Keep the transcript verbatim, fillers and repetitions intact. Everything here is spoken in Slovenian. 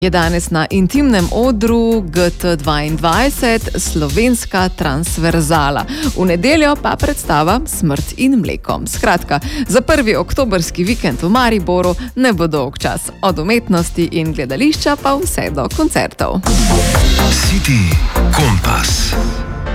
Je danes na intimnem odru G T dvaindvajset slovenska transverzala. V nedeljo pa predstava Smrt in mleko. Skratka, za prvi oktobrski vikend v Mariboru ne bo dolg čas. Od umetnosti in gledališča pa vse do koncertov. City Kompas.